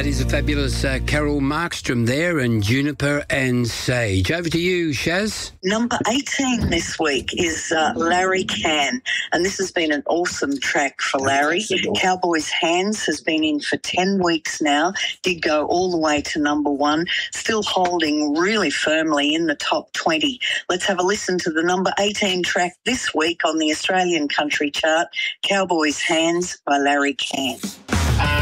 That is a fabulous Carol Markstrom there, and Juniper and Sage. Over to you, Shaz. Number 18 this week is Larry Can, and this has been an awesome track for Larry. Cowboys Hands has been in for 10 weeks now, did go all the way to number 1, still holding really firmly in the top 20. Let's have a listen to the number 18 track this week on the Australian Country Chart, Cowboys Hands by Larry Can.